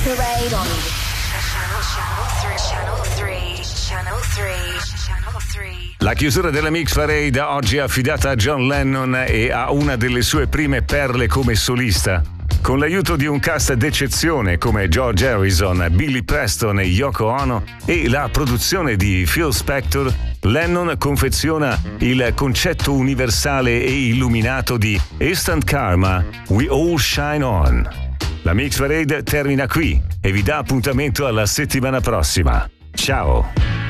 Parade on Channel 3. La chiusura della Mix Parade oggi è affidata a John Lennon e a una delle sue prime perle come solista. Con l'aiuto di un cast d'eccezione come George Harrison, Billy Preston e Yoko Ono e la produzione di Phil Spector, Lennon confeziona il concetto universale e illuminato di Instant Karma, We All Shine On. La Mix Parade termina qui e vi dà appuntamento alla settimana prossima. Ciao!